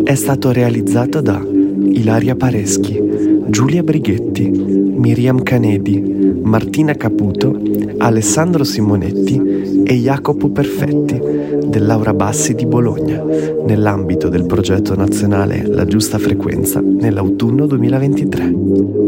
è stato realizzato da Ilaria Pareschi, Giulia Brighetti, Miriam Canedi, Martina Caputo, Alessandro Simonetti e Jacopo Perfetti dell'Aura Bassi di Bologna, nell'ambito del progetto nazionale La Giusta Frequenza nell'autunno 2023.